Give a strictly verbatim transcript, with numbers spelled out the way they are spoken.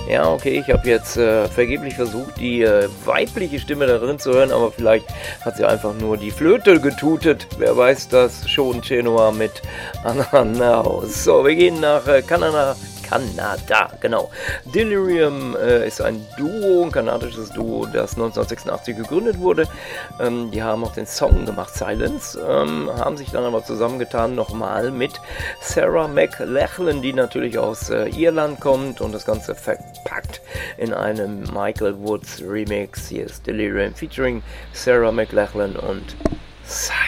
Ja, okay, ich habe jetzt äh, vergeblich versucht, die äh, weibliche Stimme da drin zu hören, aber vielleicht hat sie einfach nur die Flöte getutet. Wer weiß das schon, Chenua mit Anna Now. So, wir gehen nach äh, Kanada. Kanada, genau. Delirium äh, ist ein Duo, ein kanadisches Duo, das neunzehnhundertsechsundachtzig gegründet wurde. Ähm, die haben auch den Song gemacht, Silence, ähm, haben sich dann aber zusammengetan nochmal mit Sarah McLachlan, die natürlich aus äh, Irland kommt und das Ganze verpackt in einem Michael Woods Remix. Hier ist Delirium featuring Sarah McLachlan und Silence.